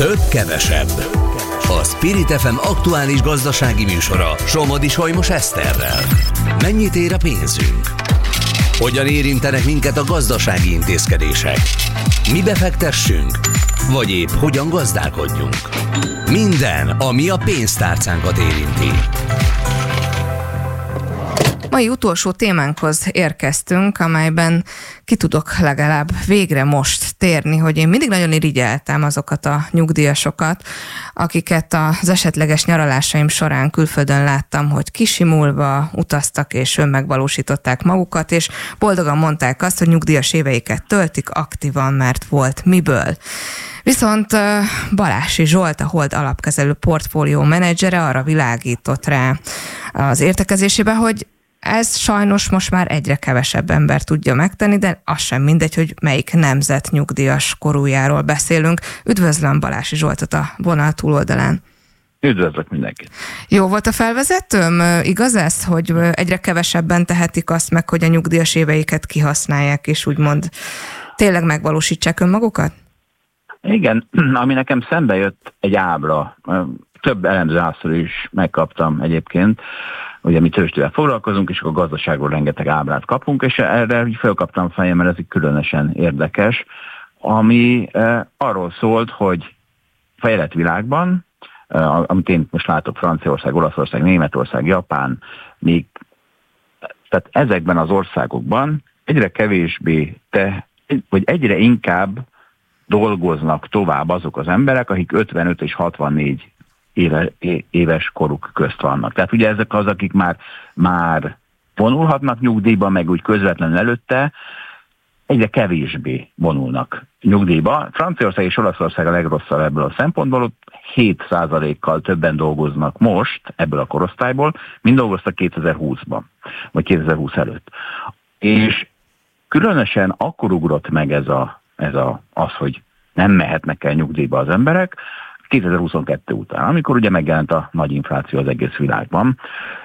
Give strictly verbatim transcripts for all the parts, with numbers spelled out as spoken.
Több kevesebb. A Spirit ef em aktuális gazdasági műsora Somodi Solymos Eszterrel. Mennyit ér a pénzünk? Hogyan érintenek minket a gazdasági intézkedések? Mi befektessünk? Vagy épp hogyan gazdálkodjunk? Minden, ami a pénztárcánkat érinti. Mai utolsó témánkhoz érkeztünk, amelyben ki tudok legalább végre most térni, hogy én mindig nagyon irigyeltem azokat a nyugdíjasokat, akiket az esetleges nyaralásaim során külföldön láttam, hogy kisimulva utaztak és önmegvalósították magukat, és boldogan mondták azt, hogy nyugdíjas éveiket töltik aktívan, mert volt miből. Viszont Balási Zsolt, a Hold alapkezelő portfólió menedzsere arra világított rá az értekezésében, hogy ez sajnos most már egyre kevesebb ember tudja megtenni, de az sem mindegy, hogy melyik nemzet nyugdíjas korújáról beszélünk. Üdvözlöm Balási Zsoltot a vonal túloldalán. Üdvözlök mindenkit. Jó volt a felvezetőm? Igaz ez, hogy egyre kevesebben tehetik azt meg, hogy a nyugdíjas éveiket kihasználják, és úgymond tényleg megvalósítsák önmagukat? Igen, ami nekem szembe jött egy ábra, több elemzőháztól is megkaptam egyébként, ugye mi tőzsdével foglalkozunk, és a gazdaságról rengeteg ábrát kapunk, és erre felkaptam fejem, mert ez így különösen érdekes, ami eh, arról szólt, hogy fejlett világban, eh, amit én most látok, Franciaország, Olaszország, Németország, Japán, még, tehát ezekben az országokban egyre kevésbé, te, vagy egyre inkább dolgoznak tovább azok az emberek, akik ötvenöt és hatvannégy éve, éves koruk közt vannak. Tehát ugye ezek az, akik már, már vonulhatnak nyugdíjba, meg úgy közvetlenül előtte, egyre kevésbé vonulnak nyugdíjba. Franciaország és Olaszország a legrosszabb ebből a szempontból, ott hét százalékkal többen dolgoznak most ebből a korosztályból, mint dolgoztak kétezer-húszban, vagy kétezer-húsz előtt. És különösen akkor ugrott meg ez a ez a, az, hogy nem mehetnek el nyugdíjba az emberek, kétezer-huszonkettő után, amikor ugye megjelent a nagy infláció az egész világban,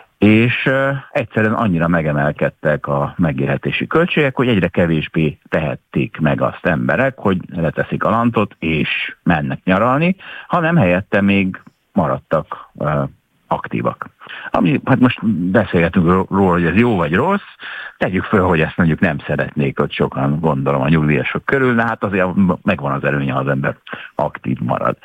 és uh, egyszerűen annyira megemelkedtek a megélhetési költségek, hogy egyre kevésbé tehették meg azt emberek, hogy leteszik a lantot és mennek nyaralni, hanem helyette még maradtak uh, aktívak. Ami, hát most beszélgetünk róla, hogy ez jó vagy rossz, tegyük föl, hogy ezt mondjuk nem szeretnék, hogy sokan gondolom a nyugdíjasok körül, de hát azért megvan az előnye, ha az ember aktív marad.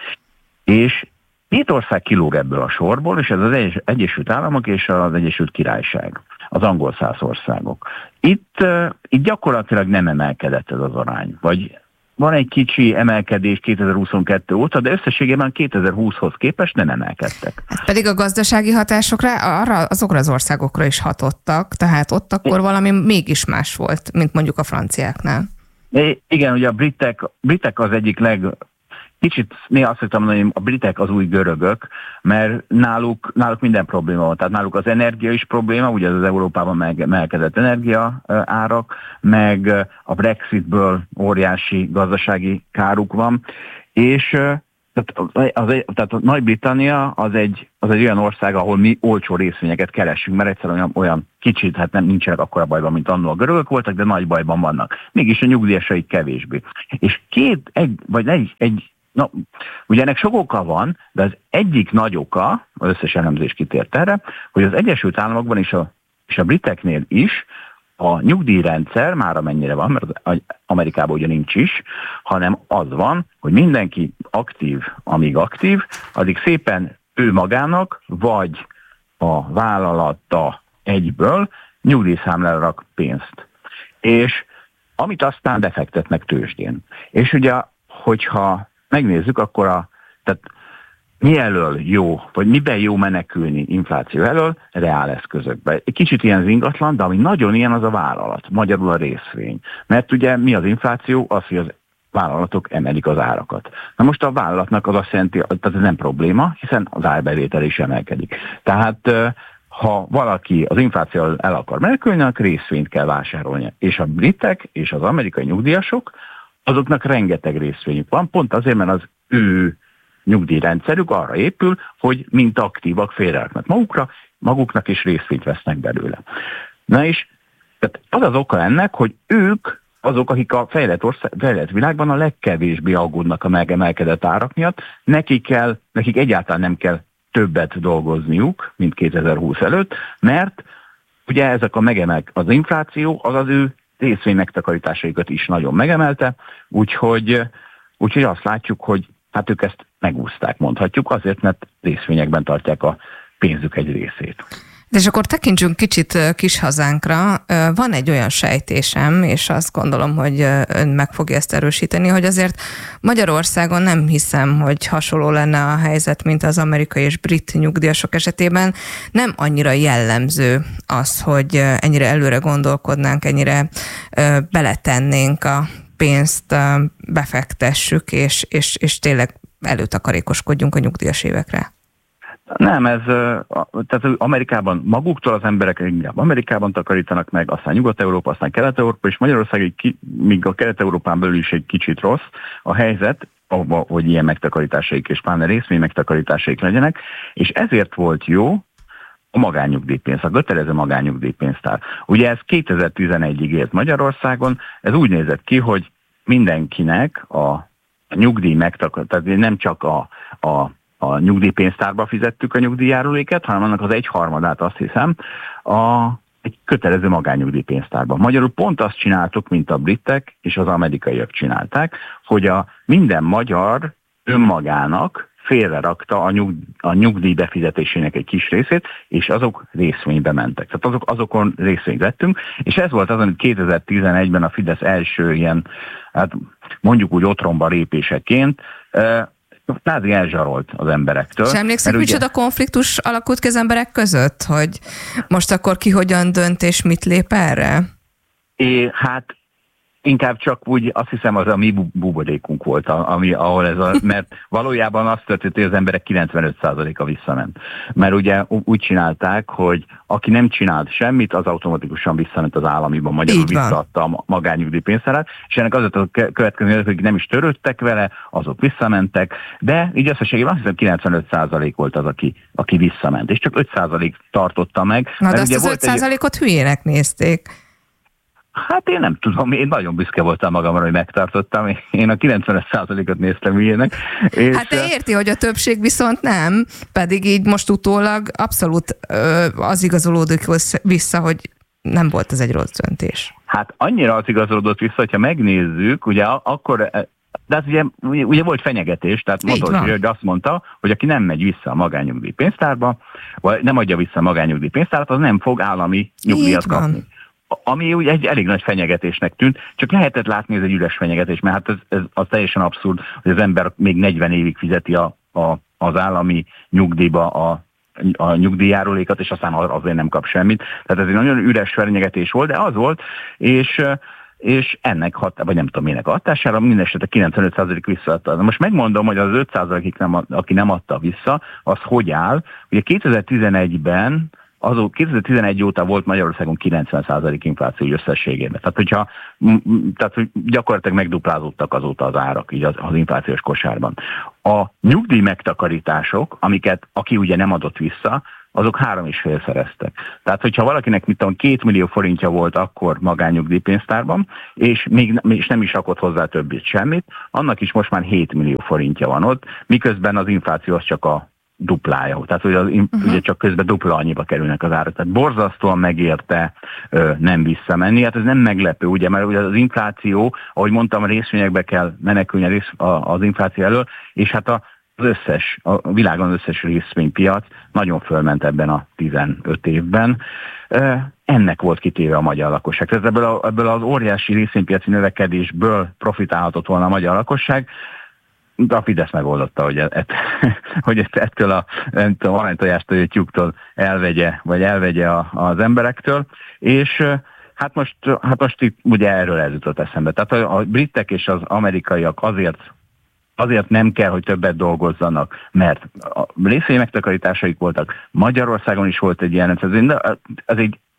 És két ország kilóg ebből a sorból, és ez az Egyesült Államok és az Egyesült Királyság, az angol száz országok. Itt, itt gyakorlatilag nem emelkedett ez az arány, vagy van egy kicsi emelkedés kétezer-huszonkettő óta, de összességében kétezer-húszhoz képest nem emelkedtek. Hát pedig a gazdasági hatásokra arra, azokra az országokra is hatottak, tehát ott akkor valami mégis más volt, mint mondjuk a franciáknál. Igen, ugye a britek, britek az egyik leg... Kicsit néha azt szoktam mondani, hogy a britek az új görögök, mert náluk, náluk minden probléma van. Tehát náluk az energia is probléma, ugye az Európában megemelkedett energia árak, meg a Brexitből óriási gazdasági káruk van, és tehát, az, tehát a Nagy-Britannia az egy, az egy olyan ország, ahol mi olcsó részvényeket keresünk, mert egyszerűen olyan, olyan kicsit, hát nem nincsenek akkora bajban, mint annól a görögök voltak, de nagy bajban vannak. Mégis a nyugdíjasaik kevésbé. És két, egy, vagy egy, egy No, ugye ennek sok oka van, de az egyik nagy oka, az összes elemzés kitért erre, hogy az Egyesült Államokban és a, és a briteknél is a nyugdíjrendszer már amennyire van, mert Amerikában ugye nincs is, hanem az van, hogy mindenki aktív, amíg aktív, addig szépen ő magának, vagy a vállalata egyből nyugdíjszámlára rak pénzt. És amit aztán befektetnek tőzsdén. És ugye, hogyha megnézzük, akkor a, tehát mi elől jó, vagy miben jó menekülni infláció elől? Reál eszközökben. Egy kicsit ilyen zingatlan, de ami nagyon ilyen, az a vállalat, magyarul a részvény. Mert ugye mi az infláció? Az, hogy az vállalatok emelik az árakat. Na most a vállalatnak az azt jelenti, tehát ez nem probléma, hiszen az árbevétel is emelkedik. Tehát ha valaki az infláció el akar menekülni, akkor részvényt kell vásárolni. És a britek és az amerikai nyugdíjasok, azoknak rengeteg részvényük van, pont azért, mert az ő nyugdíjrendszerük arra épül, hogy mint aktívak félreraknak magukra, maguknak is részvényt vesznek belőle. Na és tehát az az oka ennek, hogy ők azok, akik a fejlett, ország, fejlett világban a legkevésbé aggódnak a megemelkedett árak miatt, nekik, kell, nekik egyáltalán nem kell többet dolgozniuk, mint kétezer-húsz előtt, mert ugye ezek a megemel, az infláció az az ő részvénymegtakarításaikat is nagyon megemelte, úgyhogy, úgyhogy azt látjuk, hogy hát ők ezt megúszták, mondhatjuk, azért, mert részvényekben tartják a pénzük egy részét. De és akkor tekintsünk kicsit kis hazánkra. Van egy olyan sejtésem, és azt gondolom, hogy ön meg fogja ezt erősíteni, hogy azért Magyarországon nem hiszem, hogy hasonló lenne a helyzet, mint az amerikai és brit nyugdíjasok esetében. Nem annyira jellemző az, hogy ennyire előre gondolkodnánk, ennyire beletennénk a pénzt, befektessük, és, és, és tényleg előtakarékoskodjunk a nyugdíjas évekre. Nem, ez, tehát Amerikában maguktól az emberek inkább Amerikában takarítanak meg, aztán Nyugat-Európa, aztán Kelet-Európa, és Magyarország, míg a Kelet-Európán belül is egy kicsit rossz a helyzet, hogy ilyen megtakarításaik és pláne részvény megtakarításaik legyenek, és ezért volt jó a magánnyugdíjpénz, a kötelező magánnyugdíjpénztár. Ugye ez kétezer-tizenegyig élt Magyarországon, ez úgy nézett ki, hogy mindenkinek a nyugdíj megtakarítás, tehát nem csak a, a a nyugdíjpénztárba fizettük a nyugdíjjáruléket, hanem annak az egyharmadát, azt hiszem, a, egy kötelező magánnyugdíjpénztárba. Magyarul pont azt csináltuk, mint a britek és az amerikaiak csinálták, hogy a minden magyar önmagának félrerakta a, nyug, a nyugdíj befizetésének egy kis részét, és azok részvénybe mentek. Tehát azok, azokon részvényt vettünk, és ez volt az, amit kétezer-tizenegyben a Fidesz első ilyen, hát mondjuk úgy otromba lépéseként, kvázi elzsarolt az emberektől. És emlékszik, micsoda ugye... konfliktus alakult ki az emberek között, hogy most akkor ki hogyan dönt és mit lép erre? É, hát inkább csak úgy, azt hiszem, az a mi bubodékunk volt, ami, ahol ez a, mert valójában azt történt, hogy az emberek kilencvenöt százaléka visszament. Mert ugye úgy csinálták, hogy aki nem csinált semmit, az automatikusan visszament az államiban, magyarul visszaadta a magánnyugdíjpénztárat, és ennek az a következő, hogy nem is törődtek vele, azok visszamentek, de így összességében azt hiszem kilencvenöt százalék volt az, aki, aki visszament, és csak öt százalék tartotta meg. Na de azt az öt százalékot egy... hülyének nézték. Hát én nem tudom, én nagyon büszke voltam magamra, hogy megtartottam. Én a kilencvenöt százalékot néztem ilyenek. És hát te érti, hogy a többség viszont nem, pedig így most utólag abszolút ö, az igazolódik vissza, hogy nem volt ez egy rossz döntés. Hát annyira az igazolódott vissza, hogyha megnézzük, ugye akkor... De az ugye, ugye, ugye volt fenyegetés, tehát Motor György azt mondta, hogy aki nem megy vissza a magánnyugdíjpénztárba, vagy nem adja vissza a magánnyugdíjpénztárat, az nem fog állami nyugdíjat kapni. Ami úgy egy elég nagy fenyegetésnek tűnt, csak lehetett látni, ez egy üres fenyegetés, mert hát ez, ez az teljesen abszurd, hogy az ember még negyven évig fizeti a, a, az állami nyugdíjba a, a nyugdíjjárulékat, és aztán azért nem kap semmit. Tehát ez egy nagyon üres fenyegetés volt, de az volt, és, és ennek hat, vagy nem tudom minek hatására mindenesetre kilencvenöt százalék visszaadta. Most megmondom, hogy az öt százalék, aki nem adta vissza, az hogy áll. Ugye kétezer-tizenegyben azok kétezer-tizenegy óta volt Magyarországon kilencven százalék infláció összességében. Tehát, hogyha, tehát hogy gyakorlatilag megduplázódtak azóta az árak így az, az inflációs kosárban. A nyugdíj megtakarítások, amiket aki ugye nem adott vissza, azok három és fél szereztek. Tehát, hogyha valakinek mit tudom, két millió forintja volt akkor magánnyugdíjpénztárban, és még és nem is rakott hozzá többit semmit, annak is most már hét millió forintja van ott, miközben az infláció az csak a duplája. Tehát ugye, az, uh-huh. ugye csak közben dupla annyiba kerülnek az árak. Tehát borzasztóan megérte ö, nem visszamenni. Hát ez nem meglepő, ugye, mert ugye az infláció, ahogy mondtam, a részvényekbe kell menekülni a rész, a, az infláció elől, és hát a, az összes, a világon az összes részvénypiac nagyon fölment ebben a tizenöt évben. Ö, ennek volt kitéve a magyar lakosság. Tehát ebből, a, ebből az óriási részvénypiaci növekedésből profitálhatott volna a magyar lakosság, de a Fidesz megoldotta, hogy, ett, hogy ettől a, a aranytojástól, a tyúktól elvegye, vagy elvegye a, az emberektől, és hát most, hát most itt ugye erről ez jutott eszembe. Tehát a, a britek és az amerikaiak azért, azért nem kell, hogy többet dolgozzanak, mert a részvény megtakarításaik voltak. Magyarországon is volt egy ilyen, ez egy, ez egy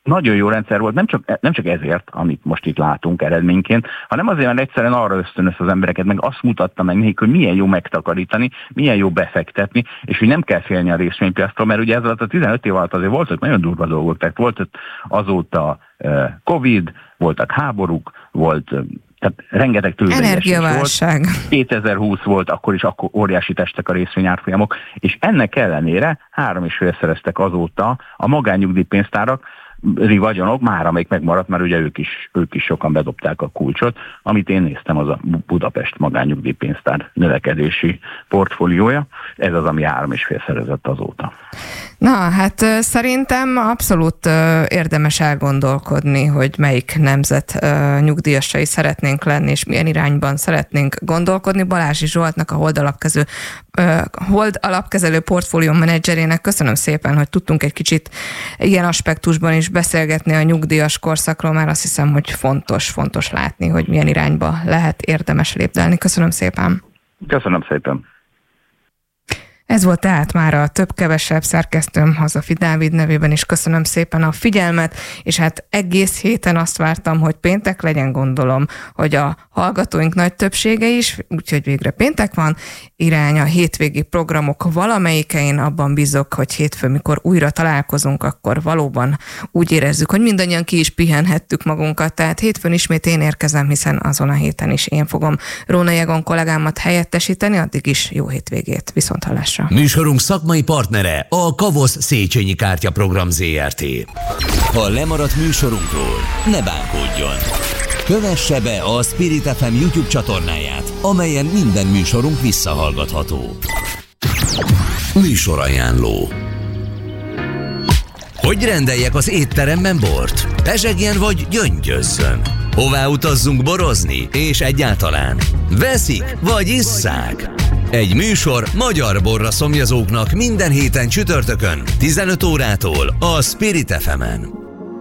nagyon jó rendszer volt, nem csak, nem csak ezért, amit most itt látunk eredményként, hanem azért, mert egyszerűen arra ösztönöz az embereket, meg azt mutatta meg nekik, hogy milyen jó megtakarítani, milyen jó befektetni, és hogy nem kell félni a részvénypiactól, mert ugye ez alatt a tizenöt év alatt azért voltak nagyon durva dolgok, tehát volt azóta Covid, voltak háborúk, volt, tehát rengeteg tőzsdenyesés volt. kétezer-húsz volt, akkor is akkor óriási testek a részvényárfolyamok, és ennek ellenére három és félszereztek azóta a magánnyugdíjpénztárak, vagyonok, már amelyik megmaradt, mert ugye ők is, ők is sokan bedobták a kulcsot. Amit én néztem, az a Budapest magánnyugdíjpénztár növekedési portfóliója. Ez az, ami három és félszerezett azóta. Na, hát szerintem abszolút érdemes elgondolkodni, hogy melyik nemzet nyugdíjasai szeretnénk lenni, és milyen irányban szeretnénk gondolkodni. Balázsi Zsoltnak, a Hold alapkező, Hold alapkezelő portfólió menedzserének köszönöm szépen, hogy tudtunk egy kicsit ilyen aspektusban is beszélgetni a nyugdíjas korszakról, már azt hiszem, hogy fontos, fontos látni, hogy milyen irányba lehet érdemes lépdelni. Köszönöm szépen. Köszönöm szépen. Ez volt tehát már a több-kevesebb szerkesztőm Hazafi Dávid nevében is. Köszönöm szépen a figyelmet, és hát egész héten azt vártam, hogy péntek legyen, gondolom, hogy a hallgatóink nagy többsége is, úgyhogy végre péntek van, irány a hétvégi programok valamelyike, én abban bízok, hogy hétfőn, mikor újra találkozunk, akkor valóban úgy érezzük, hogy mindannyian ki is pihenhettük magunkat, tehát hétfőn ismét én érkezem, hiszen azon a héten is én fogom Róna Jegon kollégámat helyettesíteni, addig is jó hétvégét, viszonthallásra. Műsorunk szakmai partnere a Kavosz Széchenyi Kártyaprogram zé er té. Ha lemaradt műsorunkról, ne bánkodjon! Kövesse be a Spirit ef em YouTube csatornáját, amelyen minden műsorunk visszahallgatható. Műsorajánló. Hogy rendeljek az étteremben bort? Pezsegjen vagy gyöngyözzön? Hová utazzunk borozni? És egyáltalán veszik vagy isszák? Egy műsor magyar borra szomjazóknak minden héten csütörtökön tizenöt órától a Spirit ef emen.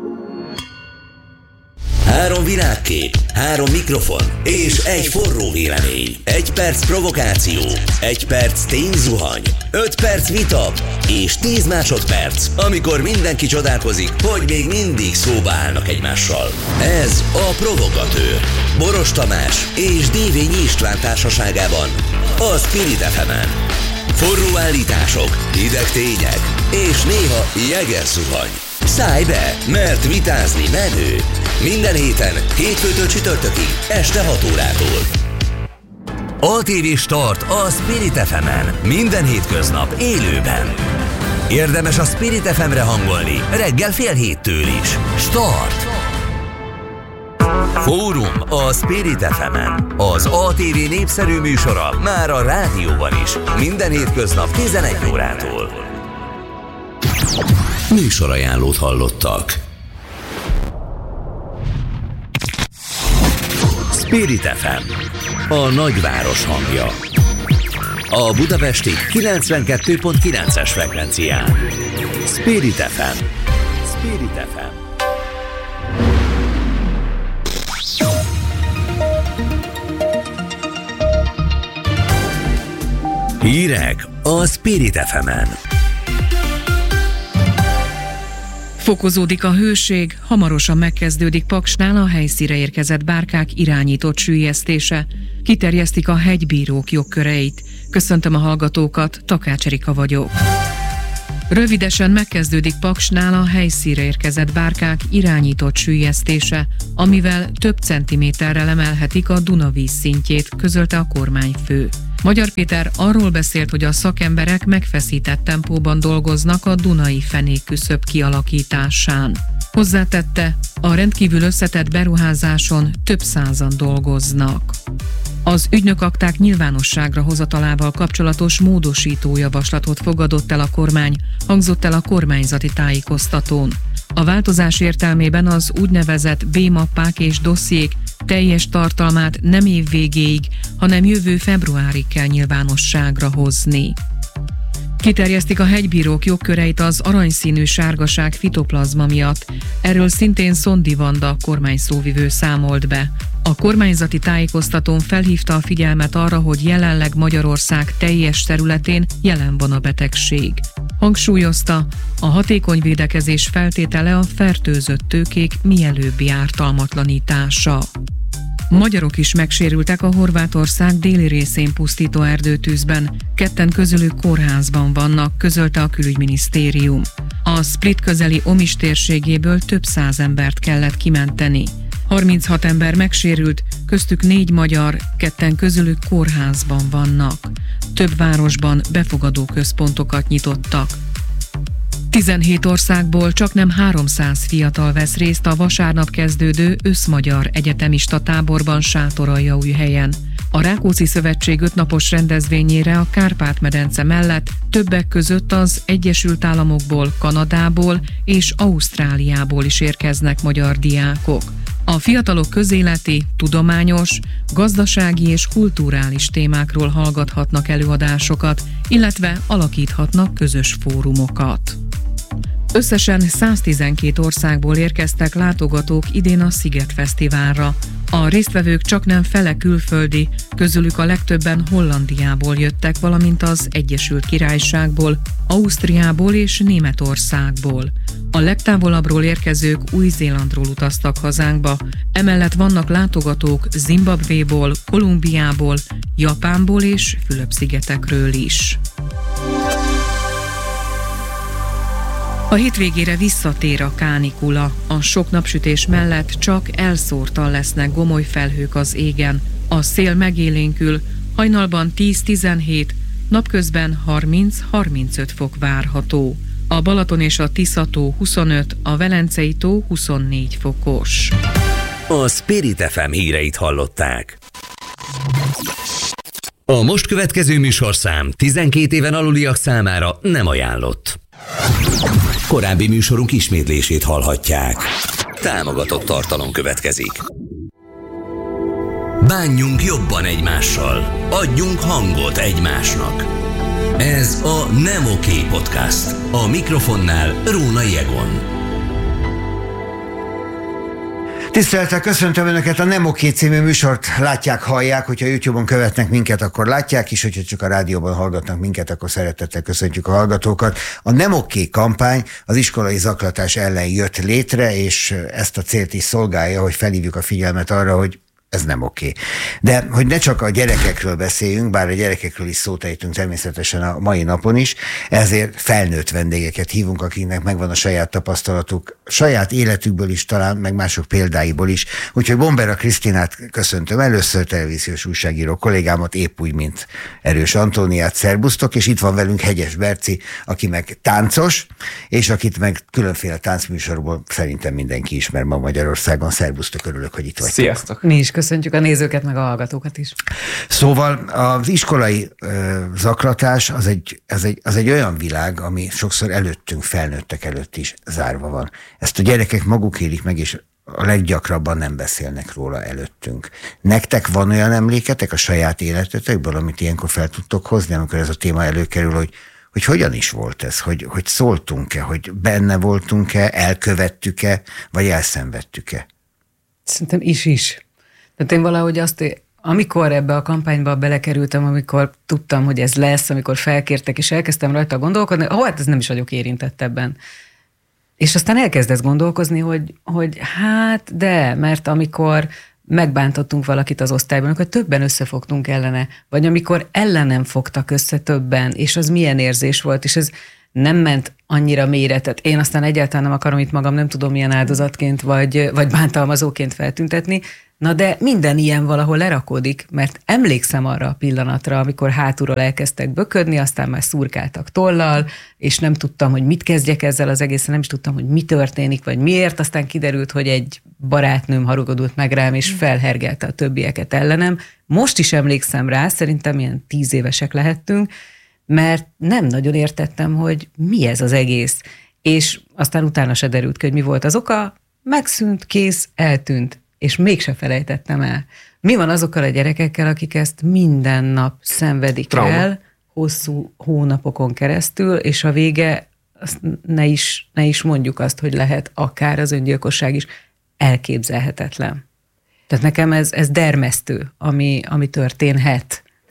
Három világkép, három mikrofon és egy forró vélemény. Egy perc provokáció, egy perc tényzuhany, öt perc vita és tíz másodperc, amikor mindenki csodálkozik, hogy még mindig szóba állnak egymással. Ez a Provogatőr. Boros Tamás és Dévényi István társaságában a Spirit ef emen. Forró állítások, hideg tények és néha jeges zuhany. Szállj be, mert vitázni menő. Minden héten, hétfőtől csütörtökig, este hat órától. á té vé Start a Spirit ef emen. Minden hétköznap élőben. Érdemes a Spirit ef emre hangolni, reggel fél héttől is. Start! Fórum a Spirit ef emen. Az á té vé népszerű műsora már a rádióban is. Minden hétköznap tizenegy órától. Műsorajánlót hallottak. Spirit ef em, a nagyváros hangja. A budapesti kilencvenkettő pont kilences frekvencián. Spirit ef em. Spirit ef em. Hírek a Spirit ef emen. Fokozódik a hőség, hamarosan megkezdődik Paksnál a helyszínre érkezett bárkák irányított süllyesztése. Kiterjesztik a hegybírók jogköreit. Köszöntöm a hallgatókat, Takács Erika vagyok. Rövidesen megkezdődik Paksnál a helyszínre érkezett bárkák irányított süllyesztése, amivel több centiméterrel emelhetik a Duna vízszintjét, közölte a kormányfő. Magyar Péter arról beszélt, hogy a szakemberek megfeszített tempóban dolgoznak a Dunai fenékküszöb kialakításán. Hozzátette, a rendkívül összetett beruházáson több százan dolgoznak. Az ügynökakták nyilvánosságra hozatalával kapcsolatos módosító javaslatot fogadott el a kormány, hangzott el a kormányzati tájékoztatón. A változás értelmében az úgynevezett B-mappák és dossziék teljes tartalmát nem év végéig, hanem jövő februárig kell nyilvánosságra hozni. Kiterjesztik a hegybírók jogköreit az aranyszínű sárgaság fitoplazma miatt. Erről szintén Szondi Vanda kormányszóvivő számolt be. A kormányzati tájékoztatón felhívta a figyelmet arra, hogy jelenleg Magyarország teljes területén jelen van a betegség. Hangsúlyozta, a hatékony védekezés feltétele a fertőzött tőkék mielőbbi ártalmatlanítása. Magyarok is megsérültek a Horvátország déli részén pusztító erdőtűzben, ketten közülük kórházban vannak, közölte a külügyminisztérium. A Split közeli Omis térségéből több száz embert kellett kimenteni. harminchat ember megsérült, köztük négy magyar, ketten közülük kórházban vannak. Több városban befogadó központokat nyitottak. tizenhét országból csaknem háromszáz fiatal vesz részt a vasárnap kezdődő összmagyar egyetemista táborban Sátoraljaújhelyen. A Rákóczi Szövetség ötnapos rendezvényére a Kárpát-medence mellett többek között az Egyesült Államokból, Kanadából és Ausztráliából is érkeznek magyar diákok. A fiatalok közéleti, tudományos, gazdasági és kulturális témákról hallgathatnak előadásokat, illetve alakíthatnak közös fórumokat. Összesen száztizenkét országból érkeztek látogatók idén a Sziget Fesztiválra. A résztvevők csaknem fele külföldi, közülük a legtöbben Hollandiából jöttek, valamint az Egyesült Királyságból, Ausztriából és Németországból. A legtávolabbról érkezők Új-Zélandról utaztak hazánkba, emellett vannak látogatók Zimbabvéból, Kolumbiából, Japánból és Fülöp-szigetekről is. A hétvégére visszatér a kánikula. A sok napsütés mellett csak elszórtan lesznek gomoly felhők az égen. A szél megélénkül, hajnalban tíz-tizenhét, napközben harminc-harmincöt fok várható. A Balaton és a Tisza-tó huszonöt, a Velencei tó huszonnégy fokos. A Spirit ef em híreit hallották. A most következő műsorszám tizenkét éven aluliak számára nem ajánlott. Korábbi műsorunk ismétlését hallhatják. Támogatott tartalom következik. Bánjunk jobban egymással. Adjunk hangot egymásnak. Ez a Nem Oké Podcast. A mikrofonnál Rónai Egon. Tisztelettel köszöntöm Önöket, a Nem Oké című műsort látják, hallják, hogyha YouTube-on követnek minket, akkor látják is, hogyha csak a rádióban hallgatnak minket, akkor szeretettel köszöntjük a hallgatókat. A Nem Oké kampány az iskolai zaklatás ellen jött létre, és ezt a célt is szolgálja, hogy felhívjuk a figyelmet arra, hogy ez nem oké. De hogy ne csak a gyerekekről beszéljünk, bár a gyerekekről is szót ejtünk természetesen a mai napon is, ezért felnőtt vendégeket hívunk, akiknek megvan a saját tapasztalatuk, saját életükből is talán, meg mások példáiból is. Úgyhogy Bombera Krisztinát köszöntöm először, televíziós újságíró kollégámat, épp úgy, mint Erős Antóniát, szerbusztok, és itt van velünk Hegyes Berci, aki meg táncos, és akit meg különféle táncműsorból szerintem mindenki ismer ma Magyarországon. Szerbusztok, örülök, hogy itt vagytok. Sziasztok! Mi is köszöntjük a nézőket, meg a hallgatókat is. Szóval az iskolai ö, zaklatás az egy, az, egy, az egy olyan világ, ami sokszor előttünk, felnőttek előtt is zárva van. Ezt a gyerekek maguk élik meg, és a leggyakrabban nem beszélnek róla előttünk. Nektek van olyan emléketek a saját életetekből, amit ilyenkor fel tudtok hozni, amikor ez a téma előkerül, hogy hogy hogyan is volt ez, hogy, hogy szóltunk-e, hogy benne voltunk-e, elkövettük-e, vagy elszenvedtük-e? Szerintem is-is. Tehát én valahogy azt, amikor ebbe a kampányba belekerültem, amikor tudtam, hogy ez lesz, amikor felkértek, és elkezdtem rajta gondolkodni, ó, hát ez nem is vagyok érintett ebben. És aztán elkezdesz gondolkozni, hogy, hogy hát de, mert amikor megbántottunk valakit az osztályban, akkor többen összefogtunk ellene, vagy amikor ellenem fogtak össze többen, és az milyen érzés volt, és ez nem ment annyira mélyre, tehát én aztán egyáltalán nem akarom itt magam, nem tudom milyen áldozatként, vagy, vagy bántalmazóként feltüntetni, na de minden ilyen valahol lerakódik, mert emlékszem arra a pillanatra, amikor hátulról elkezdtek böködni, aztán már szurkáltak tollal, és nem tudtam, hogy mit kezdjek ezzel az egészen, nem is tudtam, hogy mi történik, vagy miért, aztán kiderült, hogy egy barátnőm haragudott meg rám, és felhergelte a többieket ellenem. Most is emlékszem rá, szerintem ilyen tíz évesek lehettünk, mert nem nagyon értettem, hogy mi ez az egész. És aztán utána se derült ki, hogy mi volt az oka, megszűnt, kész, eltűnt, és mégse felejtettem el. Mi van azokkal a gyerekekkel, akik ezt minden nap szenvedik Trauma. el, hosszú hónapokon keresztül, és a vége, azt ne is, ne is mondjuk azt, hogy lehet akár az öngyilkosság is, elképzelhetetlen. Tehát nekem ez, ez dermesztő, ami, ami történhet.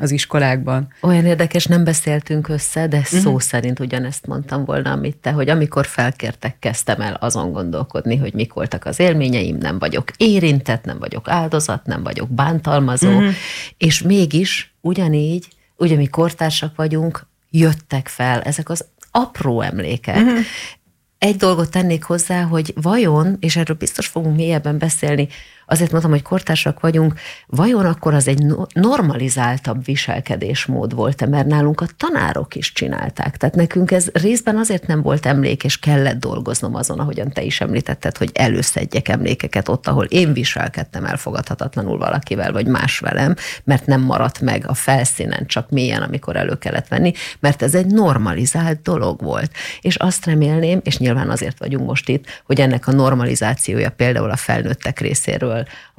az iskolákban. Olyan érdekes, nem beszéltünk össze, de szó uh-huh. szerint ugyanezt mondtam volna, amit te, hogy amikor felkértek, kezdtem el azon gondolkodni, hogy mik voltak az élményeim, nem vagyok érintett, nem vagyok áldozat, nem vagyok bántalmazó, uh-huh. és mégis ugyanígy, ugye mi kortársak vagyunk, jöttek fel ezek az apró emlékek. Uh-huh. Egy dolgot tennék hozzá, hogy vajon, és erről biztos fogunk mélyebben beszélni, azért mondtam, hogy kortársak vagyunk, vajon akkor az egy normalizáltabb viselkedésmód volt-e, mert nálunk a tanárok is csinálták. Tehát nekünk ez részben azért nem volt emlék, és kellett dolgoznom azon, ahogyan te is említetted, hogy előszedjek emlékeket ott, ahol én viselkedtem elfogadhatatlanul valakivel, vagy más velem, mert nem maradt meg a felszínen, csak mélyen, amikor elő kellett venni, mert ez egy normalizált dolog volt. És azt remélném, és nyilván azért vagyunk most itt, hogy ennek a normalizációja például a felnőttek részéről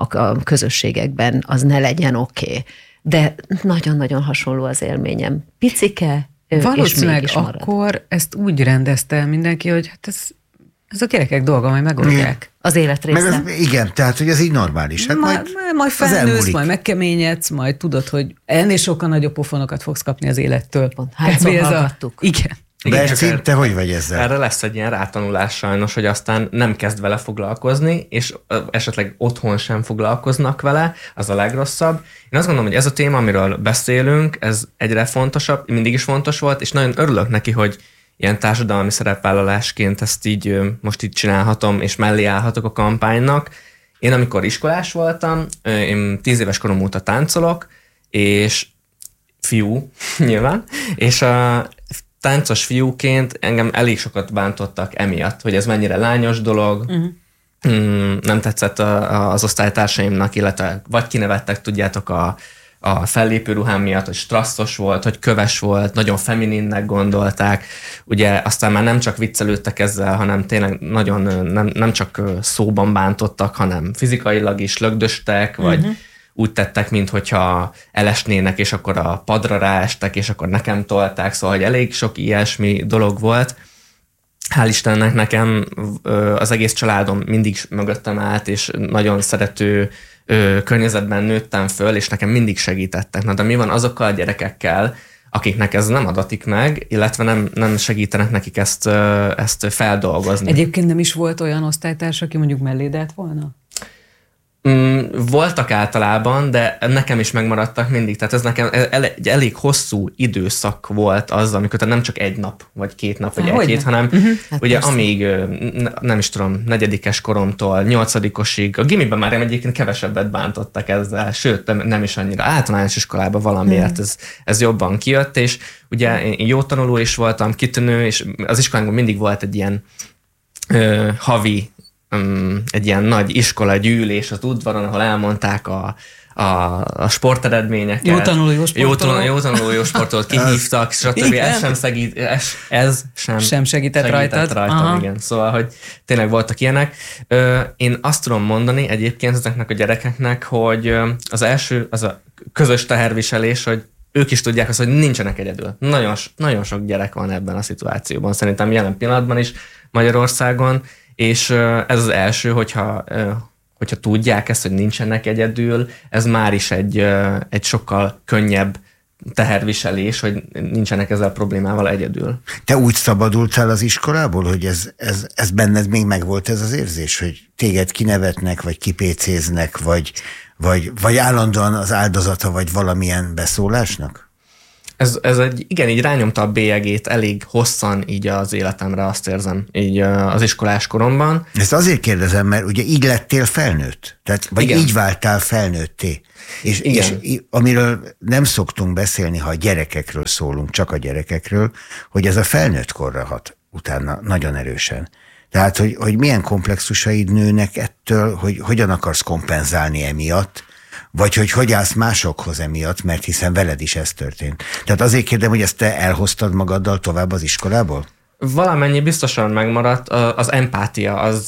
a közösségekben az ne legyen oké. Okay. De nagyon-nagyon hasonló az élményem. Picike, valószínűleg és mégis akkor ezt úgy rendezte el mindenki, hogy hát ez, ez a gyerekek dolga, majd megoldják. Az élet része. Meg az, igen, tehát, hogy ez így normális. Hát majd, majd, majd felnősz, majd megkeményedsz, majd tudod, hogy ennél sokkal nagyobb pofonokat fogsz kapni az élettől. Pont, hányszor hallgattuk. Igen. Berci, te hogy vagy ezzel? Erre lesz egy ilyen rátanulás sajnos, hogy aztán nem kezd vele foglalkozni, és esetleg otthon sem foglalkoznak vele, az a legrosszabb. Én azt gondolom, hogy ez a téma, amiről beszélünk, ez egyre fontosabb, mindig is fontos volt, és nagyon örülök neki, hogy ilyen társadalmi szerepvállalásként ezt így most így csinálhatom, és mellé állhatok a kampánynak. Én amikor iskolás voltam, én tíz éves korom óta táncolok, és fiú nyilván, és a táncos fiúként engem elég sokat bántottak emiatt, hogy ez mennyire lányos dolog, uh-huh. mm, nem tetszett a, a, az osztálytársaimnak, illetve vagy kinevettek, tudjátok, a, a fellépő ruhám miatt, hogy strasszos volt, hogy köves volt, nagyon femininnek gondolták. Ugye aztán már nem csak viccelődtek ezzel, hanem tényleg nagyon nem, nem csak szóban bántottak, hanem fizikailag is lögdöstek, vagy uh-huh. úgy tettek, minthogyha elesnének, és akkor a padra ráestek, és akkor nekem tolták, szóval hogy elég sok ilyesmi dolog volt. Hál' Istennek nekem az egész családom mindig mögöttem állt, és nagyon szerető környezetben nőttem föl, és nekem mindig segítettek. Na de mi van azokkal a gyerekekkel, akiknek ez nem adatik meg, illetve nem, nem segítenek nekik ezt, ezt feldolgozni? Egyébként nem is volt olyan osztálytárs, aki mondjuk melléd állt volna? Mm, voltak általában, de nekem is megmaradtak mindig. Tehát ez nekem egy elég hosszú időszak volt az, amikor tehát nem csak egy nap, vagy két nap, vagy egy-két, hanem uh-huh. hát ugye persze. amíg nem is tudom, negyedikes koromtól nyolcadikosig, a gimiben már egyébként kevesebbet bántottak ezzel, sőt nem is annyira, általános iskolában valamiért uh-huh. ez, ez jobban kijött, és ugye én jó tanuló is voltam, kitűnő, és az iskolánkban mindig volt egy ilyen ö, havi Um, egy ilyen nagy iskola gyűlés az udvaron, ahol elmondták a, a, a sporteredményeket. Jó tanuló, jó sportoló. Jó, jó tanuló, jó sportolót kihívtak, stb. Ez sem, segít, ez, ez sem, sem segített, segített rajtad. rajtam, igen. Szóval, hogy tényleg voltak ilyenek. Ö, én azt tudom mondani egyébként ezeknek a gyerekeknek, hogy az első, az a közös teherviselés, hogy ők is tudják azt, hogy nincsenek egyedül. Nagyon, nagyon sok gyerek van ebben a szituációban. Szerintem jelen pillanatban is Magyarországon, és ez az első, hogyha, hogyha tudják ezt, hogy nincsenek egyedül, ez már is egy, egy sokkal könnyebb teherviselés, hogy nincsenek ezzel a problémával egyedül. Te úgy szabadultál az iskolából, hogy ez, ez, ez benned még megvolt ez az érzés, hogy téged kinevetnek, vagy kipécéznek, vagy, vagy, vagy állandóan az áldozata vagy valamilyen beszólásnak? Ez, ez egy, igen, így rányomta a bélyegét elég hosszan így az életemre, azt érzem, így az iskolás koromban. Ezt azért kérdezem, mert ugye így lettél felnőtt, tehát, vagy igen. így váltál felnőtté. És, és amiről nem szoktunk beszélni, ha a gyerekekről szólunk, csak a gyerekekről, hogy ez a felnőtt korra hat utána nagyon erősen. Tehát, hogy, hogy milyen komplexusaid nőnek ettől, hogy hogyan akarsz kompenzálni emiatt, vagy hogy hogy állsz másokhoz emiatt, mert hiszen veled is ez történt. Tehát azért kérdem, hogy ezt te elhoztad magaddal tovább az iskolából? Valamennyi biztosan megmaradt, az empátia az,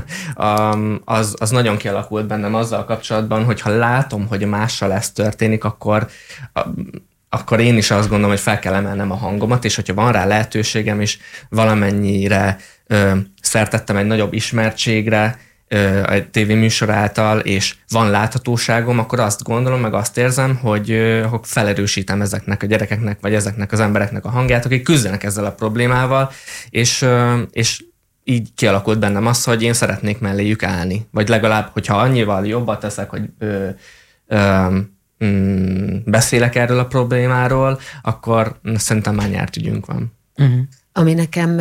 az, az nagyon kialakult bennem azzal kapcsolatban, hogyha látom, hogy mással ez történik, akkor, akkor én is azt gondolom, hogy fel kell emelnem a hangomat, és hogyha van rá lehetőségem is, valamennyire ö, szertettem egy nagyobb ismertségre, egy tévéműsor által, és van láthatóságom, akkor azt gondolom, meg azt érzem, hogy, hogy felerősítem ezeknek a gyerekeknek, vagy ezeknek az embereknek a hangját, akik küzdenek ezzel a problémával, és, és így kialakult bennem az, hogy én szeretnék melléjük állni. Vagy legalább, hogyha annyival jobbat teszek, hogy ö, ö, mm, beszélek erről a problémáról, akkor szerintem már nyárt ügyünk van. Uh-huh. Ami nekem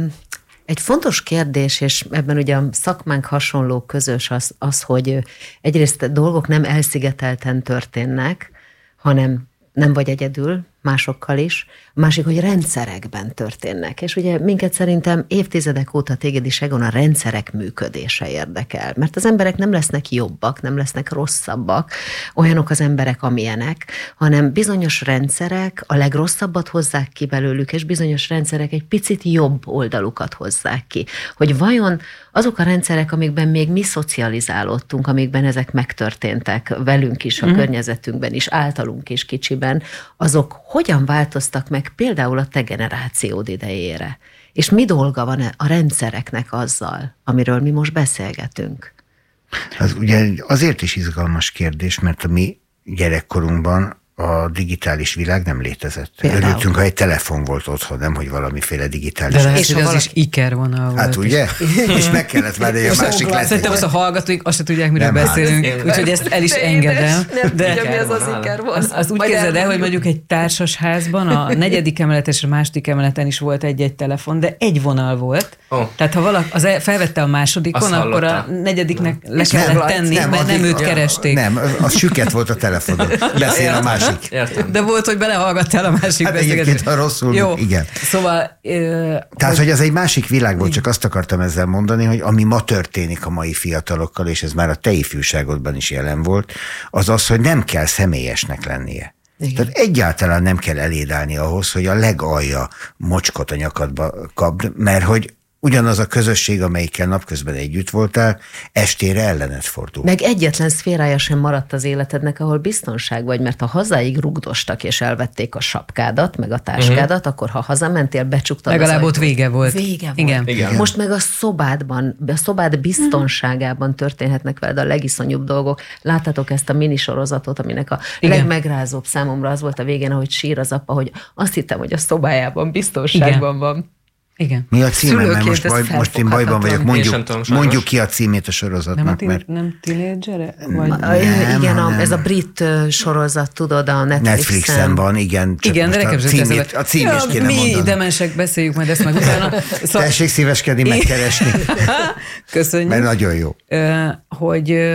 egy fontos kérdés, és ebben ugye a szakmánk hasonló közös az, az, hogy egyrészt dolgok nem elszigetelten történnek, hanem nem vagy egyedül, másokkal is. A másik, hogy rendszerekben történnek. És ugye minket szerintem évtizedek óta téged is, Egon, a rendszerek működése érdekel. Mert az emberek nem lesznek jobbak, nem lesznek rosszabbak, olyanok az emberek, amilyenek, hanem bizonyos rendszerek a legrosszabbat hozzák ki belőlük, és bizonyos rendszerek egy picit jobb oldalukat hozzák ki. Hogy vajon azok a rendszerek, amikben még mi szocializálódtunk, amikben ezek megtörténtek velünk is, a mm. környezetünkben is, általunk is kicsiben, azok hogyan változtak meg például a te generációd idejére? És mi dolga van a rendszereknek azzal, amiről mi most beszélgetünk? Az ugye azért is izgalmas kérdés, mert a mi gyerekkorunkban a digitális világ nem létezett. Például. Örültünk, ha egy telefon volt otthon, nem, hogy valamiféle digitális. De lehet, és hogy az valaki... is ikervonal volt. Hát ugye? És meg kellett várni, hogy a másik lett. Szerintem az a hallgatóink azt se tudják, miről nem beszélünk, úgyhogy ezt el is de engedem. Nem de tudja, mi az az ikervonal. Az, az úgy képzeld el, hogy mondjuk egy társas házban a negyedik emelet és a második emeleten is volt egy-egy telefon, de egy vonal volt. Oh. Tehát ha valaki az felvette a másodikon, akkor a negyediknek le kellett tenni, mert nem őt keresték. Nem, az süket volt a telefonon. Beszél a másik. Értem. De volt, hogy belehallgattál a másik hát beszélgetésre. Hát rosszul, jó. Igen. Szóval... Ö, Tehát, hogy... hogy ez egy másik világ volt, csak azt akartam ezzel mondani, hogy ami ma történik a mai fiatalokkal, és ez már a te ifjúságodban is jelen volt, az az, hogy nem kell személyesnek lennie. Igen. Tehát egyáltalán nem kell elédálni ahhoz, hogy a legalja mocskot a nyakadba kapd, mert hogy ugyanaz a közösség, amelyikkel napközben együtt voltál, estére ellenet fordul. Meg egyetlen szférája sem maradt az életednek, ahol biztonság vagy, mert ha hazáig rugdostak és elvették a sapkádat, meg a táskádat, uh-huh. akkor ha hazamentél, becsuktad legalább ott vége volt. Vége volt. Igen. Igen. Most meg a szobádban, a szobád biztonságában történhetnek veled a legiszonyúbb dolgok. Láttátok ezt a minisorozatot, aminek a igen. legmegrázóbb számomra az volt a végén, ahogy sír az apa, hogy azt hittem, hogy a szobájában biztonságban igen. van. Igen. Mi a címe? Mert most, baj, most én bajban vagyok, mondjuk, tudom, mondjuk ki a címét a sorozatnak. Nem, a tín, mert... nem Teenager? Vagy... Nem, igen, a, ez a brit sorozat, tudod, a Netflixen. Netflixen van, igen. Csak igen, de nekem a címét, a címét ja, kéne mi mondani. Mi demensek beszéljük majd ezt meg utána. Szóval... Tessék szíveskedni, megkeresni. Köszönjük. Mert nagyon jó. Hogy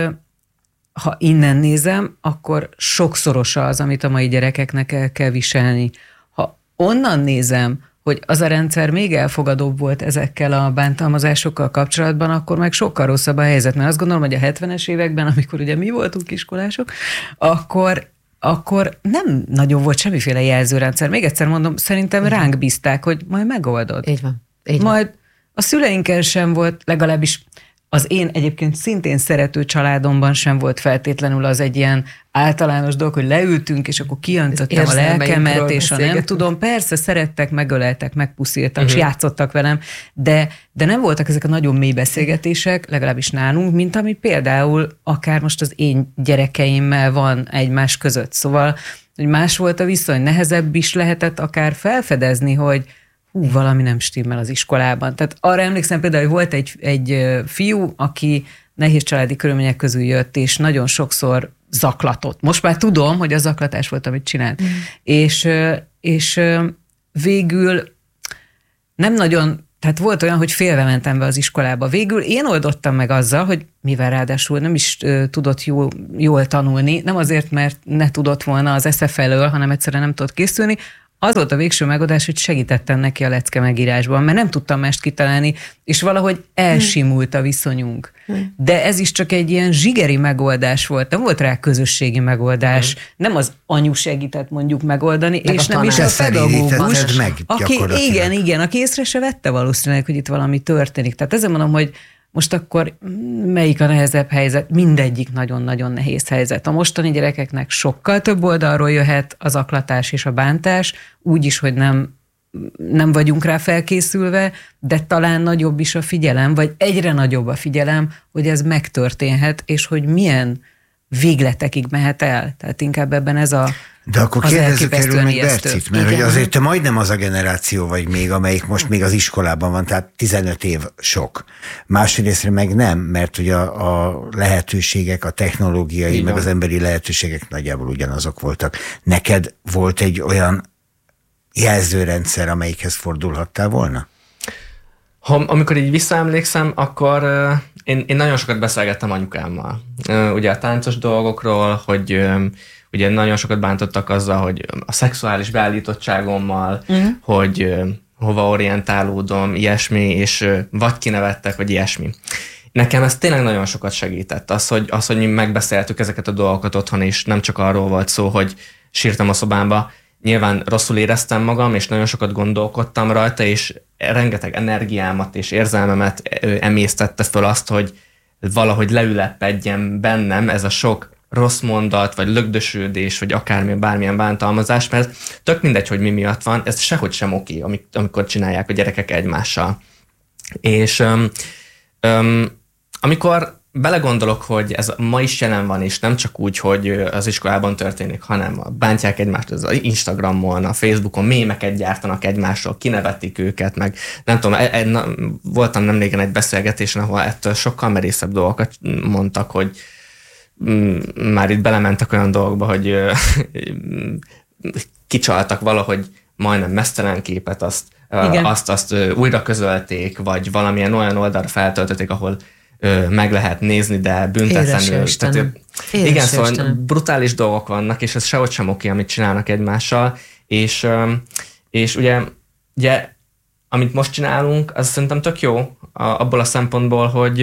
ha innen nézem, akkor sokszorosa az, amit a mai gyerekeknek el kell viselni. Ha onnan nézem, hogy az a rendszer még elfogadóbb volt ezekkel a bántalmazásokkal kapcsolatban, akkor meg sokkal rosszabb a helyzet. Mert azt gondolom, hogy a hetvenes években, amikor ugye mi voltunk iskolások, akkor, akkor nem nagyon volt semmiféle jelzőrendszer. Még egyszer mondom, szerintem igen. ránk bízták, hogy majd megoldod. Így van. Így majd a szüleinkkel sem volt, legalábbis az én egyébként szintén szerető családomban sem volt feltétlenül az egy ilyen általános dolog, hogy leültünk, és akkor kiöntöttem a lelkemet, és a nem tudom, persze szerettek, megöleltek, megpuszíltak, uh-huh. és játszottak velem, de, de nem voltak ezek a nagyon mély beszélgetések, legalábbis nálunk, mint ami például akár most az én gyerekeimmel van egymás között. Szóval, hogy más volt a viszony, nehezebb is lehetett akár felfedezni, hogy hú, valami nem stimmel az iskolában. Tehát arra emlékszem például, hogy volt egy, egy fiú, aki nehéz családi körülmények közül jött, és nagyon sokszor zaklatott. Most már tudom, hogy a zaklatás volt, amit csinált. Mm. És, és végül nem nagyon, tehát volt olyan, hogy félve mentem be az iskolába. Végül én oldottam meg azzal, hogy mivel ráadásul nem is tudott jól, jól tanulni, nem azért, mert ne tudott volna az esze felől, hanem egyszerűen nem tudott készülni. Az volt a végső megoldás, hogy segítettem neki a lecke megírásban, mert nem tudtam mást kitalálni, és valahogy elsimult a viszonyunk. De ez is csak egy ilyen zsigeri megoldás volt, nem volt rá közösségi megoldás, nem az anyu segített mondjuk megoldani, meg és nem is a pedagógus, meg, aki igen, igen, aki észre se vette valószínűleg, hogy itt valami történik. Tehát ezzel mondom, hogy most akkor melyik a nehezebb helyzet? Mindegyik nagyon-nagyon nehéz helyzet. A mostani gyerekeknek sokkal több oldalról jöhet az zaklatás és a bántás, úgy is, hogy nem nem vagyunk rá felkészülve, de talán nagyobb is a figyelem, vagy egyre nagyobb a figyelem, hogy ez megtörténhet, és hogy milyen végletekig mehet el. Tehát inkább ebben ez a De akkor kérdezzük erről meg Bercit, mert hogy azért te majdnem az a generáció vagy még, amelyik most még az iskolában van, tehát tizenöt év sok. Másrésztre meg nem, mert ugye a, a lehetőségek, a technológiai, igen, meg az emberi lehetőségek nagyjából ugyanazok voltak. Neked volt egy olyan jelzőrendszer, amelyikhez fordulhattál volna? Ha, amikor így visszaemlékszem, akkor uh, én, én nagyon sokat beszélgettem anyukámmal. Uh, ugye a táncos dolgokról, hogy uh, ugye nagyon sokat bántottak azzal, hogy a szexuális beállítottságommal, uh-huh. hogy uh, hova orientálódom, ilyesmi, és uh, vagy kinevettek, vagy ilyesmi. Nekem ez tényleg nagyon sokat segített. Az, hogy, az, hogy mi megbeszéltük ezeket a dolgokat otthon, és nem csak arról volt szó, hogy sírtam a szobámba. Nyilván rosszul éreztem magam, és nagyon sokat gondolkodtam rajta, és rengeteg energiámat és érzelmemet emésztette föl azt, hogy valahogy leülepedjen bennem ez a sok rossz mondat, vagy lögdösődés, vagy akármilyen, bármilyen bántalmazás, mert tök mindegy, hogy mi miatt van, ez sehogy sem oké, amikor csinálják a gyerekek egymással. És um, um, amikor belegondolok, hogy ez ma is jelen van, és nem csak úgy, hogy az iskolában történik, hanem bántják egymást az Instagramon, a Facebookon, mémeket gyártanak egymásról, kinevetik őket, meg nem tudom, e, e, na, voltam nemrégen egy beszélgetésen, ahol ettől sokkal merészebb dolgokat mondtak, hogy m, már itt belementek olyan dolgokba, hogy kicsaltak valahogy majdnem mesztelen képet, azt, azt, azt újra közölték, vagy valamilyen olyan oldalra feltöltötték, ahol meg lehet nézni, de büntetlenül. Tehát, igen, szóval Istenem. Brutális dolgok vannak, és ez sehogy sem oké, amit csinálnak egymással, és, és ugye, ugye, amit most csinálunk, az szerintem tök jó abból a szempontból, hogy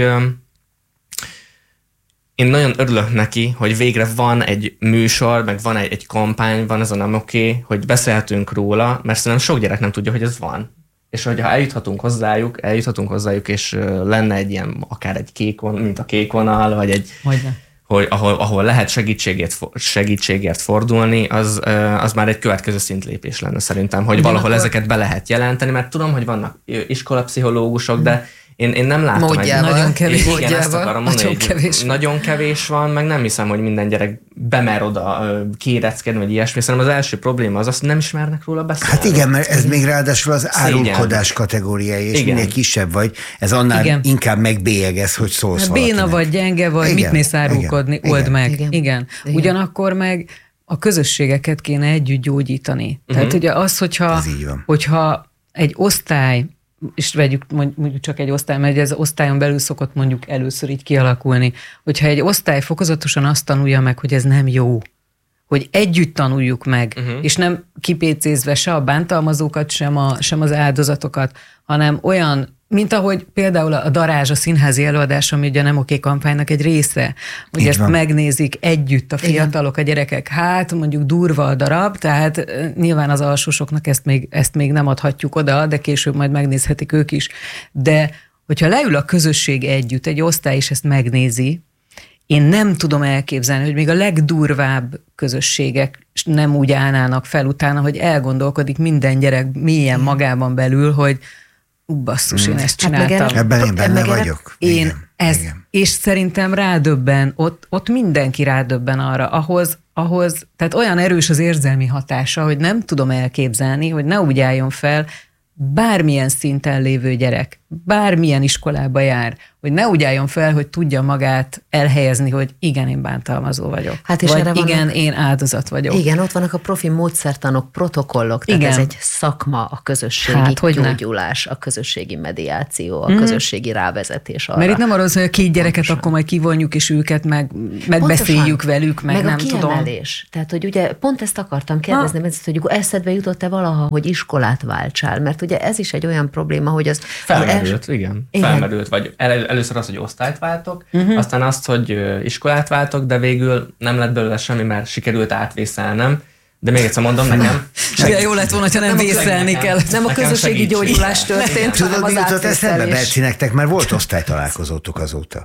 én nagyon örülök neki, hogy végre van egy műsor, meg van egy, egy kampány, van ez a nem oké, hogy beszélhetünk róla, mert szerintem sok gyerek nem tudja, hogy ez van. És hogyha eljuthatunk hozzájuk, eljuthatunk hozzájuk, és lenne egy ilyen, akár egy kék vonal, mint a kék vonal, vagy egy, hogy ahol, ahol lehet segítségért, segítségért fordulni, az, az már egy következő szintlépés lenne szerintem, hogy valahol akkor ezeket be lehet jelenteni, mert tudom, hogy vannak iskolapszichológusok, de én, én nem látom módjával. egy... Nagyon kevés. Igen, módjával. Ezt akarom mondani, nagyon kevés. Nagyon kevés van, meg nem hiszem, hogy minden gyerek bemer oda kéreckedni, vagy ilyesmi. Szerintem az első probléma az az, hogy nem ismernek róla beszélni. Hát igen, mert ez még ráadásul az árulkodás kategóriája, és igen. minél kisebb vagy, ez annál igen. inkább megbélyegez, hogy szólsz hát béna vagy, gyenge vagy, igen. mit mész árulkodni, igen. old igen. meg. Igen. Igen. Igen. Ugyanakkor meg a közösségeket kéne együtt gyógyítani. Uh-huh. Tehát ugye az, hogyha, hogyha egy osztály, és vegyük mondjuk csak egy osztály, mert ez osztályon belül szokott mondjuk először így kialakulni, hogyha egy osztály fokozatosan azt tanulja meg, hogy ez nem jó, hogy együtt tanuljuk meg, uh-huh. és nem kipécézve se a bántalmazókat, sem, a, sem az áldozatokat, hanem olyan, mint ahogy például a Darázs, a színházi előadás, ami ugye a Nem Oké kampánynak egy része, hogy így ezt van. Megnézik együtt a fiatalok, a gyerekek, hát mondjuk durva a darab, tehát nyilván az alsósoknak ezt még, ezt még nem adhatjuk oda, de később majd megnézhetik ők is. De hogyha leül a közösség együtt, egy osztály is ezt megnézi, én nem tudom elképzelni, hogy még a legdurvább közösségek nem úgy állnának fel utána, hogy elgondolkodik minden gyerek mélyen magában belül, hogy basszus, én ezt csináltam. Hát ebben én benne vagyok. Én igen, ez, igen. És szerintem rádöbben, ott, ott mindenki rádöbben arra, ahhoz, ahhoz, tehát olyan erős az érzelmi hatása, hogy nem tudom elképzelni, hogy ne úgy álljon fel bármilyen szinten lévő gyerek, bármilyen iskolába jár, hogy ne úgy álljon fel, hogy tudja magát elhelyezni, hogy igen, én bántalmazó vagyok. Hát és vagy erre igen, vannak, én áldozat vagyok. Igen, ott vannak a profi módszertanok, protokollok, tehát igen. ez egy szakma, a közösségi hát, gyógyulás, a közösségi mediáció, a mm. közösségi rávezetés arra. Mert itt nem arról szól, hogy a két gyereket pontosan. Akkor majd kivonjuk, és őket meg, megbeszéljük velük, meg, meg nem tudom. Meg a kiemelés. Tehát, hogy ugye pont ezt akartam kérdezni, mert ezt, hogy eszedbe jutott-e valaha, hogy iskolát váltsál, mert ugye ez is egy olyan probléma, hogy az... Felmerült, az igen. igen. Felmerült, vagy el, először az, hogy osztályt váltok, uh-huh. aztán azt, hogy iskolát váltok, de végül nem lett belőle semmi, mert sikerült átvészelnem. De még egyszer mondom, nekem... Segít... Jó lett volna, ha nem, nem vészelni kell. Nem a közösségi gyógyulás történt, hanem az átvésztelés. Berci, nektek már volt osztálytalálkozótok azóta?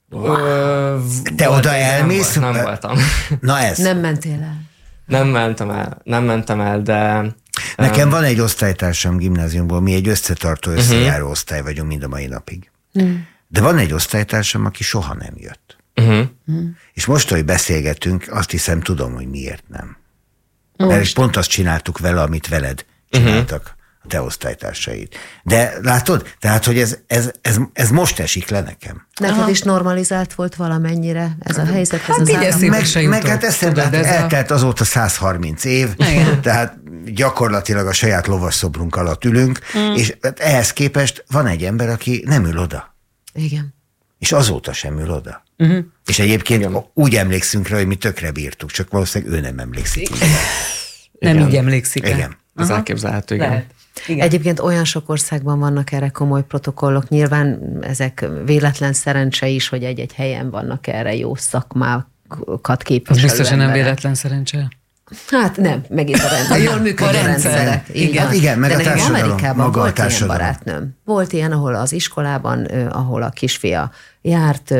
Wow. Te oda elmész? Nem, nem voltam. Na ez. Nem mentél el. Nem mentem el, nem mentem el, de Nekem van egy osztálytársam gimnáziumból, mi egy összetartó, összejáró uh-huh. osztály vagyunk mind a mai napig. Uh-huh. De van egy osztálytársam, aki soha nem jött. Uh-huh. Uh-huh. És most, hogy beszélgetünk, azt hiszem, tudom, hogy miért nem. Most. Mert pont azt csináltuk vele, amit veled csináltak. Uh-huh. a te osztálytársaid. De látod? Tehát, hogy ez, ez, ez, ez most esik le nekem. Neked Aha. is normalizált volt valamennyire ez a helyzet? Ez hát az állam. Meg, meg hát eszembe, hát eltelt azóta száz harminc év, igen. Tehát gyakorlatilag a saját lovasszobrunk alatt ülünk, mm. és ehhez képest van egy ember, aki nem ül oda. Igen. És azóta sem ül oda. Uh-huh. És egyébként igen. úgy emlékszünk rá, hogy mi tökre bírtuk, csak valószínűleg ő nem emlékszik. Nem így emlékszik. Igen. Ez Aha. elképzelhető, igen. Lehet. Igen. Egyébként olyan sok országban vannak erre komoly protokollok, nyilván ezek véletlen szerencse is, hogy egy-egy helyen vannak erre jó szakmákat képviselő Az biztosan emberek. nem véletlen szerencse. Hát nem, megint a rendszer. Jól működő a rendszerek. Igen, igen, meg de a társadalom. Amerikában maga volt a ilyen barátnőm. Volt ilyen, ahol az iskolában, ahol a kisfia járt,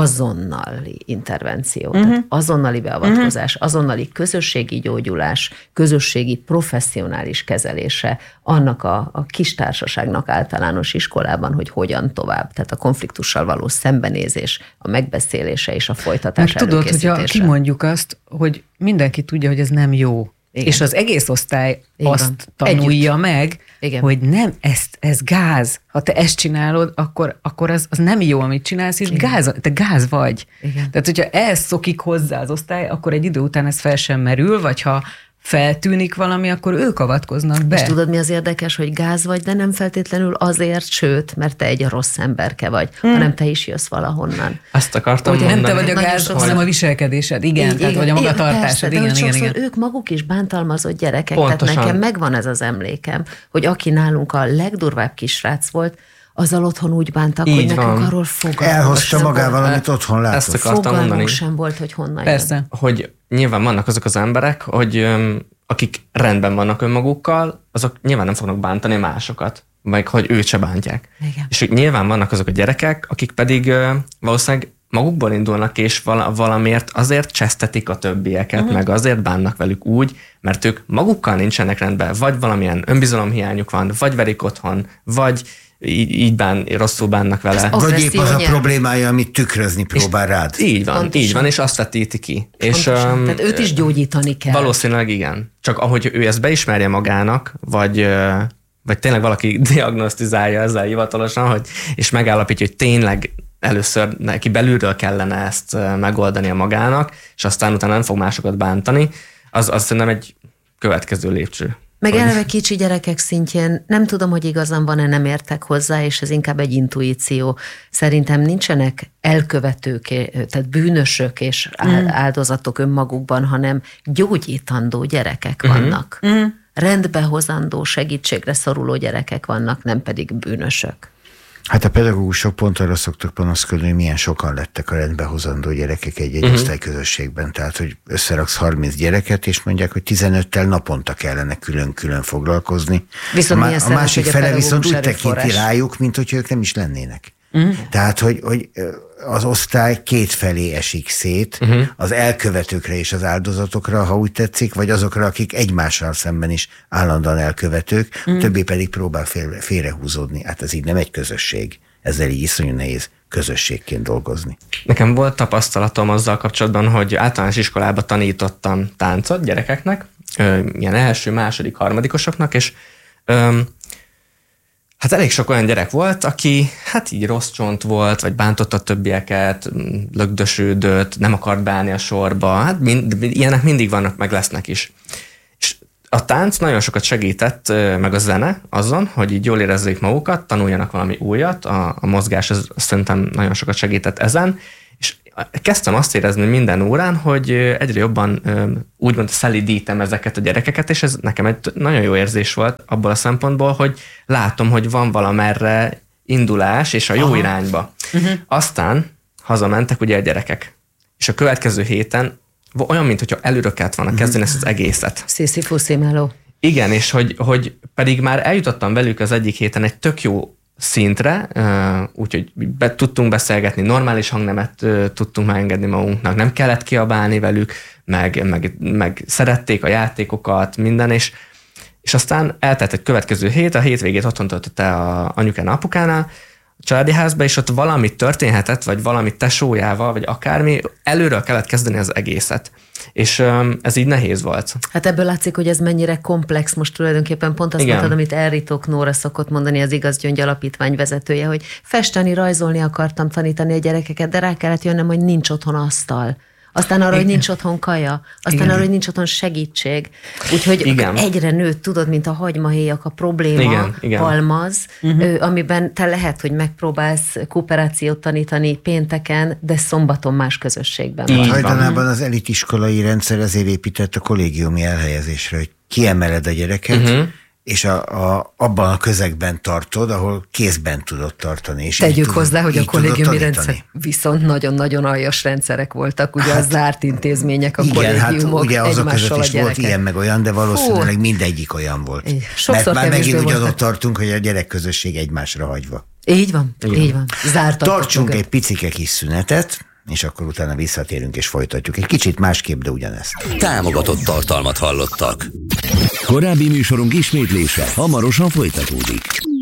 azonnali intervenció, uh-huh. tehát azonnali beavatkozás, uh-huh. azonnali közösségi gyógyulás, közösségi professzionális kezelése annak a, a kis társaságnak általános iskolában, hogy hogyan tovább. Tehát a konfliktussal való szembenézés, a megbeszélése és a folytatás meg tudod, hogyha kimondjuk azt, hogy mindenki tudja, hogy ez nem jó. Igen. És az egész osztály igen. azt tanulja Együtt. meg, igen. hogy nem, ez, ez gáz. Ha te ezt csinálod, akkor, akkor az, az nem jó, amit csinálsz, és gáz, te gáz vagy. Igen. Tehát, hogyha ehhez szokik hozzá az osztály, akkor egy idő után ez fel sem merül, vagy ha feltűnik valami, akkor ők avatkoznak be. És tudod, mi az érdekes, hogy gáz vagy, de nem feltétlenül azért, sőt, mert te egy rossz emberke vagy, hmm. hanem te is jössz valahonnan. Azt akartam hogy mondani. Nem te vagy a gáz, hanem a viselkedésed. Igen, így, tehát igen, vagy a magatartásod. Persze, igen, de igen, igen, igen. ők maguk is bántalmazott gyerekek, Pontosan. Tehát nekem megvan ez az emlékem, hogy aki nálunk a legdurvább kisrác volt, azzal otthon úgy bántak, így hogy van. Nekünk arról fogalmunk elhozta magával, amit otthon látott. Ezt akartam mondani. sem volt, hogy honnan Persze. jön. Hogy nyilván vannak azok az emberek, hogy öm, akik rendben vannak önmagukkal, azok nyilván nem fognak bántani másokat, meg hogy őt se bántják. Igen. És hogy nyilván vannak azok a gyerekek, akik pedig ö, valószínűleg magukból indulnak, és vala, valamiért azért csesztetik a többieket, uh-huh. meg azért bánnak velük úgy, mert ők magukkal nincsenek rendben, vagy valamilyen önbizalomhiányuk van, vagy verik otthon, vagy így, így bán, rosszul bánnak vele. Vagy épp az a problémája, amit tükrözni próbál és rád. Így van, Pontosan. így van, és azt vetíti ki. És, um, Tehát őt is gyógyítani kell. Valószínűleg igen. Csak ahogy ő ezt beismerje magának, vagy, vagy tényleg valaki diagnosztizálja ezzel hivatalosan, hogy, és megállapítja, hogy tényleg először neki belülről kellene ezt megoldania magának, és aztán utána nem fog másokat bántani, az, az szerintem egy következő lépcső. Meg eleve kicsi gyerekek szintjén nem tudom, hogy igazán van-e, nem értek hozzá, és ez inkább egy intuíció. Szerintem nincsenek elkövetők, tehát bűnösök és áldozatok önmagukban, hanem gyógyítandó gyerekek vannak. Mm. Rendbehozandó, segítségre szoruló gyerekek vannak, nem pedig bűnösök. Hát a pedagógusok pont arra szoktak panaszkodni, hogy milyen sokan lettek a rendbehozandó gyerekek egy-egy uh-huh. osztályközösségben. Tehát, hogy összeraksz harminc gyereket, és mondják, hogy tizenöttel naponta kellene külön-külön foglalkozni. Viszont a, a másik fele viszont úgy tekinti rájuk, mint hogy ők nem is lennének. Uh-huh. Tehát, hogy, hogy az osztály két felé esik szét, uh-huh. az elkövetőkre és az áldozatokra, ha úgy tetszik, vagy azokra, akik egymással szemben is állandóan elkövetők, uh-huh. a többi pedig próbál félre, félrehúzódni. Hát ez így nem egy közösség. Ezzel így iszonyú nehéz közösségként dolgozni. Nekem volt tapasztalatom azzal kapcsolatban, hogy általános iskolában tanítottam táncot gyerekeknek, ilyen első, második, harmadikosoknak, és hát elég sok olyan gyerek volt, aki hát így rossz csont volt, vagy bántotta a többieket, lögdösődött, nem akart beállni a sorba. Hát mind, ilyenek mindig vannak, meg lesznek is. És a tánc nagyon sokat segített, meg a zene azon, hogy így jól érezzék magukat, tanuljanak valami újat. A, a mozgás az szerintem nagyon sokat segített ezen. És kezdtem azt érezni minden órán, hogy egyre jobban úgymond szelidítem ezeket a gyerekeket, és ez nekem egy nagyon jó érzés volt abból a szempontból, hogy látom, hogy van valamerre indulás, és a jó Aha. irányba. Uh-huh. Aztán hazamentek ugye a gyerekek. És a következő héten olyan, mintha előre kellett volna kezdeni uh-huh. ezt az egészet. Sziszi-fuszi meló. Igen, és hogy, hogy pedig már eljutottam velük az egyik héten egy tök jó szintre, úgyhogy be, tudtunk beszélgetni, normális hangnemet tudtunk már engedni magunknak, nem kellett kiabálni velük, meg, meg, meg szerették a játékokat, minden, és, És aztán eltelt egy következő hét, a hétvégét otthon töltötte a anyukánál, apukánál, a családi házba, és ott valami történhetett, vagy valami tesójával, vagy akármi, előről kellett kezdeni az egészet. És um, ez így nehéz volt. Hát ebből látszik, hogy ez mennyire komplex most tulajdonképpen. Pont azt Igen. mondtad, amit Elritók Nóra szokott mondani, az Igaz Gyöngy Alapítvány vezetője, hogy festeni, rajzolni akartam tanítani a gyerekeket, de rá kellett jönnöm, hogy nincs otthon asztal. Aztán arra, Igen. hogy nincs otthon kaja, aztán Igen. arra, hogy nincs otthon segítség. Úgyhogy Igen. egyre nőtt, tudod, mint a hagymahéjak a probléma, Igen. Igen. halmaz, uh-huh. amiben te lehet, hogy megpróbálsz kooperációt tanítani pénteken, de szombaton más közösségben van. Hajdanában az elitiskolai rendszer ezért épített a kollégiumi elhelyezésre, hogy kiemeled a gyereket, uh-huh. és a, a, abban a közegben tartod, ahol kézben tudod tartani. És tegyük tudod, hozzá, hogy a kollégiumi rendszer viszont nagyon-nagyon aljas rendszerek voltak, ugye hát, a zárt intézmények, a igen, kollégiumok hát ugye azok között is volt ilyen meg olyan, de valószínűleg Hú. mindegyik olyan volt. Sokszor Mert már megint úgy adott tartunk, hogy a gyerekközösség egymásra hagyva. Így van, igen. így van. Zártak. Tartsunk egy picike kis szünetet, és akkor utána visszatérünk és folytatjuk. Egy kicsit másképp, de ugyanezt. Támogatott tartalmat hallottak. Korábbi műsorunk ismétlése hamarosan folytatódik.